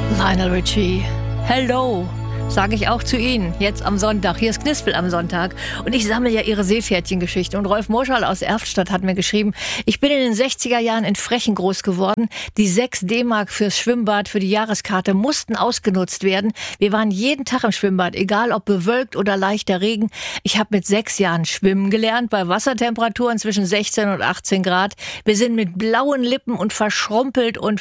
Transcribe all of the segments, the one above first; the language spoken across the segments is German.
Lionel Richie, hello, sage ich auch zu Ihnen, jetzt am Sonntag. Hier ist Knispel am Sonntag und ich sammle ja Ihre Seepferdchengeschichte. Und Rolf Moschal aus Erftstadt hat mir geschrieben, ich bin in den 60er Jahren in Frechen groß geworden. Die 6 D-Mark fürs Schwimmbad, für die Jahreskarte mussten ausgenutzt werden. Wir waren jeden Tag im Schwimmbad, egal ob bewölkt oder leichter Regen. Ich habe mit 6 Jahren schwimmen gelernt, bei Wassertemperaturen zwischen 16 und 18 Grad. Wir sind mit blauen Lippen und verschrumpelten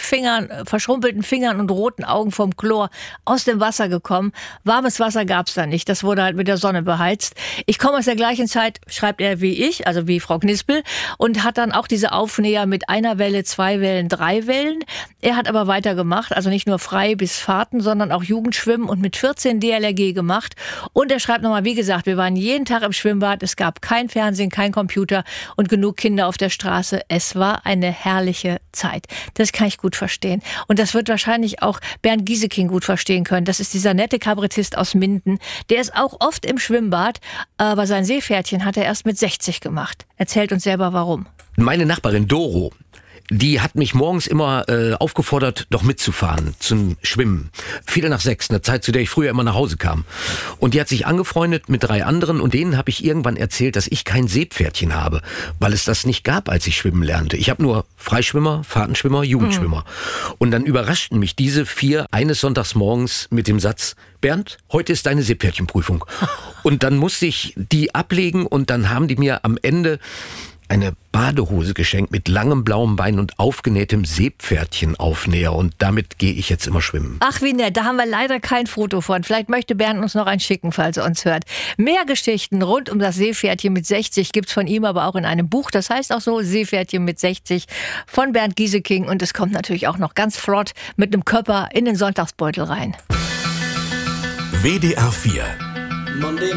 Fingern und roten Augen vom Chlor aus dem Wasser gekommen. Warmes Wasser gab's da nicht, das wurde halt mit der Sonne beheizt. Ich komme aus der gleichen Zeit, schreibt er wie ich, also wie Frau Knispel, und hat dann auch diese Aufnäher mit einer Welle, 2 Wellen, 3 Wellen. Er hat aber weitergemacht, also nicht nur frei bis Fahrten, sondern auch Jugendschwimmen und mit 14 DLRG gemacht. Und er schreibt nochmal, wie gesagt, wir waren jeden Tag im Schwimmbad, es gab kein Fernsehen, kein Computer und genug Kinder auf der Straße. Es war eine herrliche Zeit. Das kann ich gut verstehen. Und das wird wahrscheinlich auch Bernd Gieseking gut verstehen können. Das ist dieser nette Kabarettist aus Minden. Der ist auch oft im Schwimmbad, aber sein Seepferdchen hat er erst mit 60 gemacht. Erzählt uns selber, warum. Meine Nachbarin Doro, die hat mich morgens immer aufgefordert, doch mitzufahren zum Schwimmen. 5:45, eine Zeit, zu der ich früher immer nach Hause kam. Und die hat sich angefreundet mit 3 anderen und denen habe ich irgendwann erzählt, dass ich kein Seepferdchen habe, weil es das nicht gab, als ich schwimmen lernte. Ich habe nur Freischwimmer, Fahrtenschwimmer, Jugendschwimmer. Und dann überraschten mich diese 4 eines Sonntags morgens mit dem Satz, Bernd, heute ist deine Seepferdchenprüfung. Und dann musste ich die ablegen und dann haben die mir am Ende eine Badehose geschenkt mit langem blauem Bein und aufgenähtem Seepferdchenaufnäher. Und damit gehe ich jetzt immer schwimmen. Ach, wie nett. Da haben wir leider kein Foto von. Vielleicht möchte Bernd uns noch einen schicken, falls er uns hört. Mehr Geschichten rund um das Seepferdchen mit 60 gibt's von ihm aber auch in einem Buch. Das heißt auch so, Seepferdchen mit 60 von Bernd Gieseking. Und es kommt natürlich auch noch ganz flott mit einem Körper in den Sonntagsbeutel rein. WDR 4